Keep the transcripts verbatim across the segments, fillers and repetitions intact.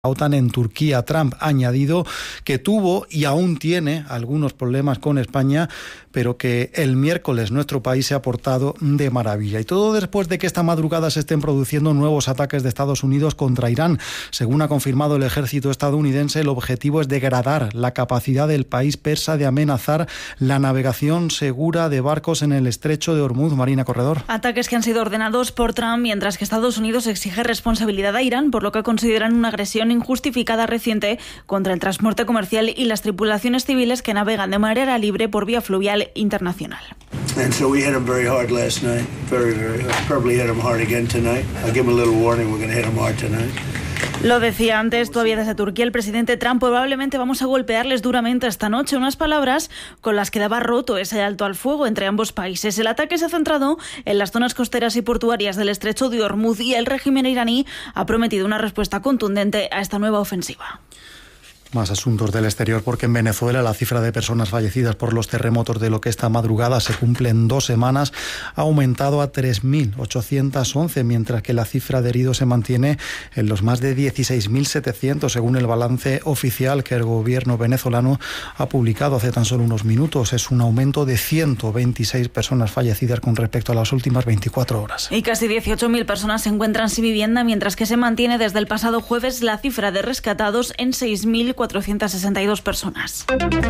la OTAN en Turquía. Trump ha añadido que tuvo y aún tiene algunos problemas con España, pero que el miércoles nuestro país se ha portado de maravilla. Y todo después de que esta madrugada se estén produciendo nuevos ataques de Estados Unidos contra Irán. Según ha confirmado el ejército estadounidense, el objetivo es degradar la capacidad del país persa de amenazar la navegación segura de barcos en el estrecho de Hormuz. Marina Corredor. Ataques que han sido ordenados por Trump, mientras que Estados Unidos exige responsabilidad a Irán por lo que consideran una agresión injustificada reciente contra el transporte comercial y las tripulaciones civiles que navegan de manera libre por vía fluvial internacional. And so we hit them very hard last night, very, very hard. Probably hit them hard again tonight. I'll give them a little warning, we're going to hit them hard tonight. Lo decía antes, todavía desde Turquía, el presidente Trump: probablemente vamos a golpearles duramente esta noche. Unas palabras con las que daba roto ese alto al fuego entre ambos países. El ataque se ha centrado en las zonas costeras y portuarias del estrecho de Hormuz y el régimen iraní ha prometido una respuesta contundente a esta nueva ofensiva. Más asuntos del exterior, porque en Venezuela la cifra de personas fallecidas por los terremotos de lo que esta madrugada se cumplen dos semanas ha aumentado a tres mil ochocientos once, mientras que la cifra de heridos se mantiene en los más de dieciséis mil setecientos, según el balance oficial que el gobierno venezolano ha publicado hace tan solo unos minutos. Es un aumento de ciento veintiséis personas fallecidas con respecto a las últimas veinticuatro horas. Y casi dieciocho mil personas se encuentran sin vivienda, mientras que se mantiene desde el pasado jueves la cifra de rescatados en seis mil cuatrocientas sesenta y dos personas.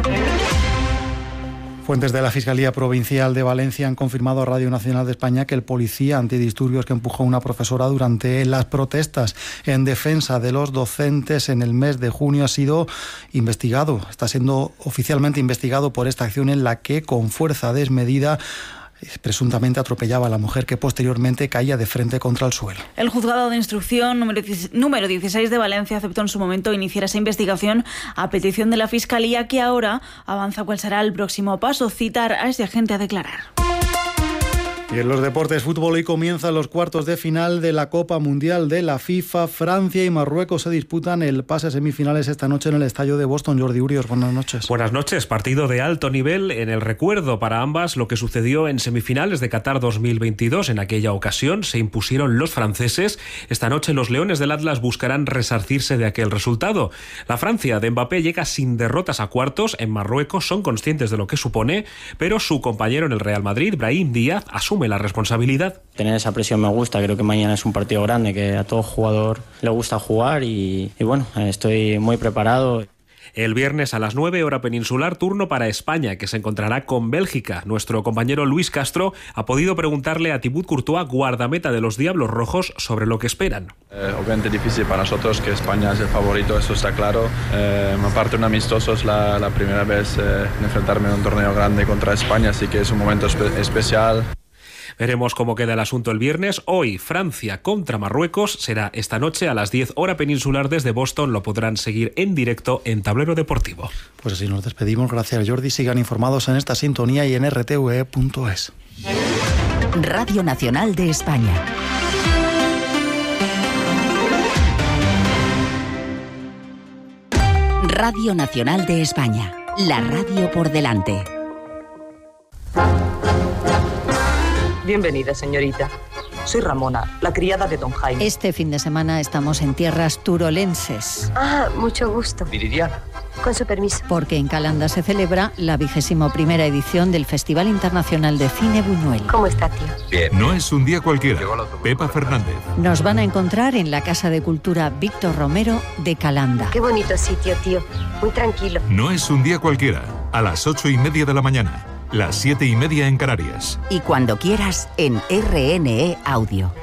Fuentes de la Fiscalía Provincial de Valencia han confirmado a Radio Nacional de España que el policía antidisturbios que empujó a una profesora durante las protestas en defensa de los docentes en el mes de junio ha sido investigado. Está siendo oficialmente investigado por esta acción en la que, con fuerza desmedida, presuntamente atropellaba a la mujer, que posteriormente caía de frente contra el suelo. El juzgado de instrucción número dieciséis de Valencia aceptó en su momento iniciar esa investigación a petición de la Fiscalía, que ahora avanza cuál será el próximo paso: citar a ese agente a declarar. Y en los deportes, fútbol, hoy comienzan los cuartos de final de la Copa Mundial de la FIFA. Francia y Marruecos se disputan el pase a semifinales esta noche en el estadio de Boston. Jordi Urios, buenas noches. Buenas noches. Partido de alto nivel en el recuerdo para ambas lo que sucedió en semifinales de Qatar dos mil veintidós. En aquella ocasión se impusieron los franceses. Esta noche los Leones del Atlas buscarán resarcirse de aquel resultado. La Francia de Mbappé llega sin derrotas a cuartos. En Marruecos son conscientes de lo que supone, pero su compañero en el Real Madrid, Brahim Díaz, asume la responsabilidad. Tener esa presión me gusta, creo que mañana es un partido grande, que a todo jugador le gusta jugar y, y bueno, estoy muy preparado. El viernes a las nueve, hora peninsular, turno para España, que se encontrará con Bélgica. Nuestro compañero Luis Castro ha podido preguntarle a Thibaut Courtois, guardameta de los Diablos Rojos, sobre lo que esperan. Eh, obviamente difícil para nosotros, que España es el favorito, eso está claro. Eh, aparte un amistoso, es la, la primera vez eh, en enfrentarme en un torneo grande contra España, así que es un momento espe- especial. Veremos cómo queda el asunto el viernes. Hoy, Francia contra Marruecos será esta noche a las diez, hora peninsular, desde Boston. Lo podrán seguir en directo en Tablero Deportivo. Pues así nos despedimos. Gracias, Jordi. Sigan informados en esta sintonía y en r t v e punto es. Radio Nacional de España. Radio Nacional de España. La radio por delante. Bienvenida, señorita. Soy Ramona, la criada de don Jaime. Este fin de semana estamos en tierras turolenses. Ah, mucho gusto. Viridiana. Con su permiso. Porque en Calanda se celebra la vigésimo primera edición del Festival Internacional de Cine Buñuel. ¿Cómo está, tío? Bien. No es un día cualquiera. Pepa Fernández. Nos van a encontrar en la Casa de Cultura Víctor Romero de Calanda. Qué bonito sitio, tío. Muy tranquilo. No es un día cualquiera. A las ocho y media de la mañana. Las siete y media en Canarias. Y cuando quieras, en R N E Audio.